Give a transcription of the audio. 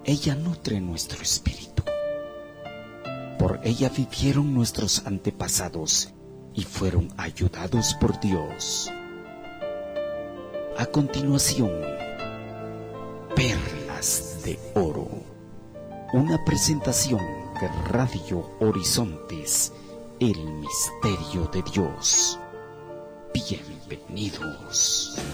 Ella nutre nuestro espíritu. Por ella vivieron nuestros antepasados y fueron ayudados por Dios. A continuación, Perlas de Oro, una presentación de Radio Horizontes, el misterio de Dios. Bienvenidos.